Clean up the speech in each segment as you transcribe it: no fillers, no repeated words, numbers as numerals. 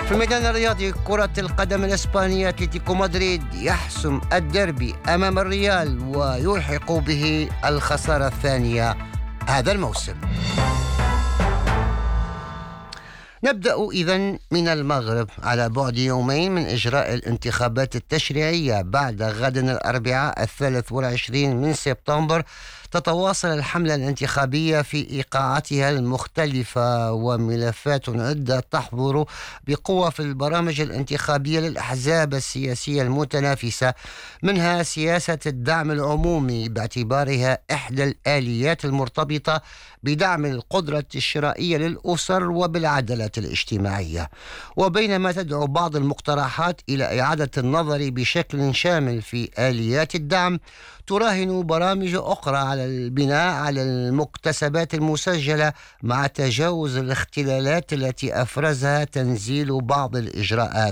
في الميدان الرياضي، كرة القدم الإسبانية أتلتيكو مدريد يحسم الديربي أمام الريال ويلحق به الخسارة الثانية هذا الموسم. نبدأ إذن من المغرب. على بعد يومين من إجراء الانتخابات التشريعية بعد غد الأربعاء 23 من سبتمبر، تتواصل الحملة الانتخابية في إيقاعاتها المختلفة، وملفات عدة تحضر بقوة في البرامج الانتخابية للأحزاب السياسية المتنافسة، منها سياسة الدعم العمومي باعتبارها إحدى الآليات المرتبطة بدعم القدرة الشرائية للأسر وبالعدالة الاجتماعية. وبينما تدعو بعض المقترحات إلى إعادة النظر بشكل شامل في آليات الدعم، تراهن برامج أخرى على البناء على المكتسبات المسجلة مع تجاوز الاختلالات التي أفرزها تنزيل بعض الإجراءات.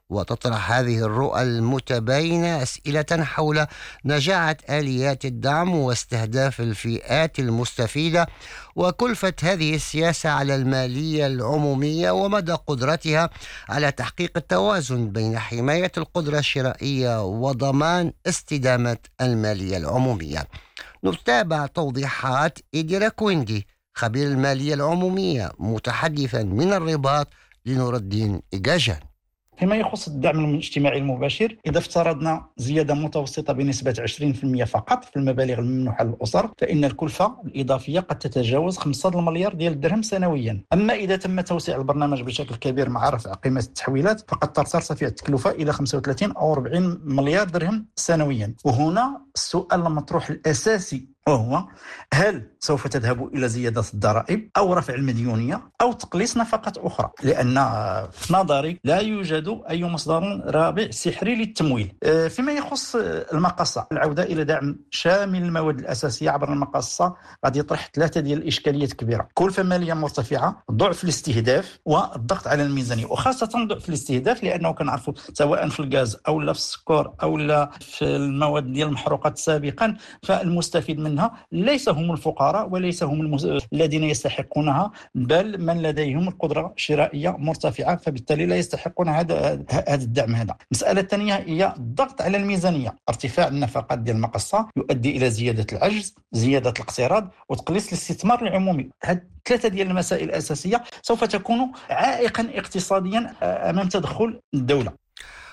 وتطرح هذه الرؤى المتباينة أسئلة حول نجاعة آليات الدعم واستهداف الفئات المستفيدة، وكلفة هذه السياسة على المالية العمومية، ومدى قدرتها على تحقيق التوازن بين حماية القدرة الشرائية وضمان استدامة المالية العمومية. نتابع توضيحات إديرا كويندي خبير المالية العمومية متحدثا من الرباط لنور الدين إيجاجان. فيما يخص الدعم الاجتماعي المباشر، إذا افترضنا زيادة متوسطة بنسبة 20% فقط في المبالغ الممنوحة للأسر، فإن الكلفة الإضافية قد تتجاوز 5 مليار ديال الدرهم سنويا. أما إذا تم توسيع البرنامج بشكل كبير مع رفع قيمة التحويلات، فقد ترتفع التكلفة إلى 35 أو 40 مليار درهم سنويا. وهنا السؤال المطروح الأساسي وهو: هل سوف تذهب إلى زيادة الضرائب أو رفع المديونية أو تقليص نفقات أخرى؟ لأن في نظري لا يوجد أي مصدر رابع سحري للتمويل. فيما يخص المقاصة، العودة إلى دعم شامل المواد الأساسية عبر المقاصة قد يطرح 3 ديال الإشكاليات كبيرة: كلفة مالية مرتفعة، ضعف الاستهداف، والضغط على الميزانية. وخاصة ضعف الاستهداف لأنه كنعرفوا سواء في الغاز أو لا في السكر أو لا في المواد ديال المحروقات سابقا، فالمستفيد منها ليس هم الفقراء وليس هم الذين يستحقونها، بل من لديهم القدرة الشرائية مرتفعة، فبالتالي لا يستحقون هذا الدعم. هذا المسألة الثانية هي الضغط على الميزانية. ارتفاع النفقات ديال المقصة يؤدي إلى زيادة العجز، زيادة الاقتراض، وتقليص الاستثمار العمومي. هذه 3 ديال المسائل الأساسية سوف تكون عائقا اقتصاديا أمام تدخل الدولة.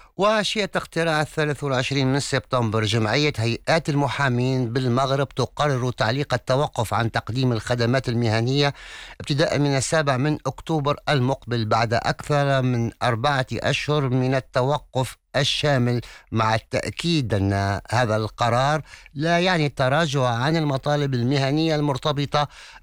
وشيء اقتراع 23 من سبتمبر، جمعية هيئات المحامين بالمغرب تقرر تعليق التوقف عن تقديم الخدمات المهنية ابتداء من 7 من أكتوبر المقبل، بعد أكثر من 4 أشهر من التوقف الشامل، مع التأكيد أن هذا القرار لا يعني التراجع عن المطالب المهنية المرتبطة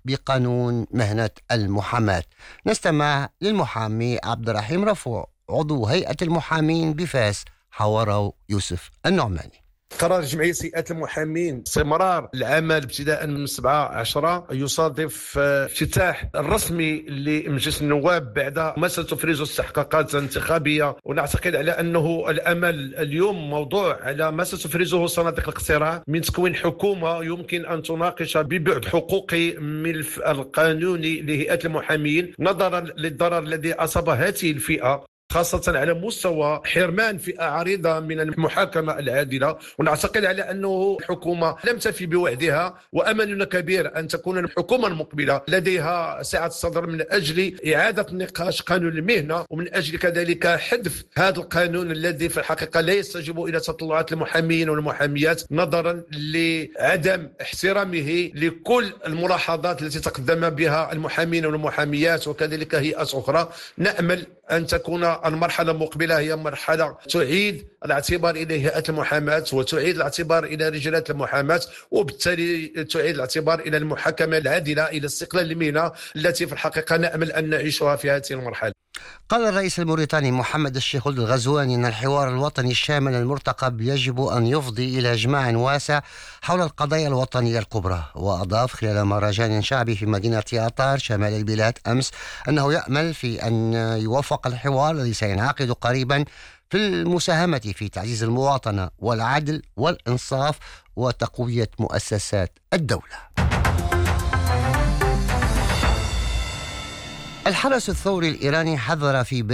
بقانون مهنة المحاماة. نستمع للمحامي عبد الرحيم رفوع عضو هيئة المحامين بفاس، حواره يوسف النعماني. قرار جمعية هيئة المحامين استمرار العمل ابتداء من 7/10 يصادف افتتاح الرسمي لمجلس النواب بعد ما ستفرز استحقاقات انتخابية، ونعتقد على أنه الأمل اليوم موضوع على ما ستفرزه صناديق الاقتراع من تكوين حكومة يمكن أن تناقش ببعد حقوقي ملف القانوني لهيئة المحامين نظرا للضرر الذي أصاب هذه الفئة، خاصة على مستوى حرمان فئة عريضة من المحاكمة العادلة. ونعتقد على أنه الحكومة لم تفي بوعدها، وأملنا كبير أن تكون الحكومة المقبلة لديها سعة الصدر من أجل إعادة نقاش قانون المهنة، ومن أجل كذلك حذف هذا القانون الذي في الحقيقة لا يستجيب إلى تطلعات المحامين والمحاميات نظرا لعدم احترامه لكل الملاحظات التي تقدم بها المحامين والمحاميات وكذلك هيئات أخرى. نأمل أن تكون المرحلة المقبلة هي مرحلة تعيد الاعتبار إلى هيئة المحاماة وتعيد الاعتبار إلى رجالات المحاماة، وبالتالي تعيد الاعتبار إلى المحاكمة العادلة، إلى استقلال المهنة التي في الحقيقة نأمل أن نعيشها في هذه المرحلة. قال الرئيس الموريتاني محمد الشيخ الغزواني أن الحوار الوطني الشامل المرتقب يجب أن يفضي إلى إجماع واسع حول القضايا الوطنية الكبرى. وأضاف خلال مهرجان شعبي في مدينة تياتار شمال البلاد أمس أنه يأمل في أن يوفق الحوار الذي سينعقد قريبا في المساهمة في تعزيز المواطنة والعدل والإنصاف وتقوية مؤسسات الدولة. الحرس الثوري الإيراني حذر في